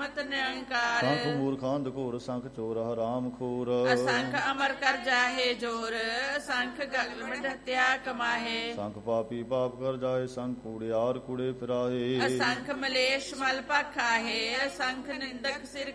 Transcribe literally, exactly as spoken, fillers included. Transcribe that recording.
ਮਤ ਨਿਰੰਕਾਰ। ਸੰਖ ਮੂਰਖਾਂ ਘੋਰ ਸੰਖ ਚੋਰ ਹਰਾਮ ਖੋਰ। ਅਸੰਖ ਅਮਰ ਕਰ ਜਾਹੇ ਜੋਰ ਸੰਖ ਗਗਨ ਵਿੱਚ ਹੱਤਿਆ ਕਮਾਹੇ। ਸੰਖ ਪਾਪੀ ਪਾਪ ਕਰ ਜਾਏ ਸੰਖ ਕੂੜਿਆਰ ਕੂੜੇ ਫਿਰਾਏ। ਅਸੰਖ ਮਲੇਸ਼ ਮਲ ਭਖਾਹੇ ਸੰਖ ਨਿੰਦਕ ਸਿਰ